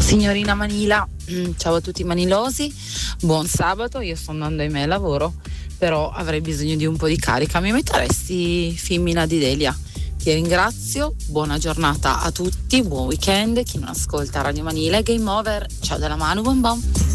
Signorina Manila, ciao a tutti i manilosi, buon sabato, io sto andando ahimè al lavoro, però avrei bisogno di un po' di carica. Mi metteresti Femmina di Delia? Ti ringrazio, buona giornata a tutti, buon weekend, chi non ascolta Radio Manila e Game Over, ciao dalla Manu, buon buon.